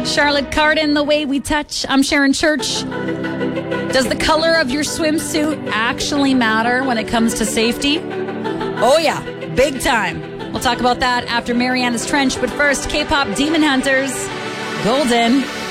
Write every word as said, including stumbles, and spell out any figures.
Charlotte Cardin, The Way We Touch. I'm Sharon Church. Does the color of your swimsuit actually matter when it comes to safety? Oh yeah, big time. We'll talk about that after Mariana's Trench, but first, K-pop Demon Hunters, Golden.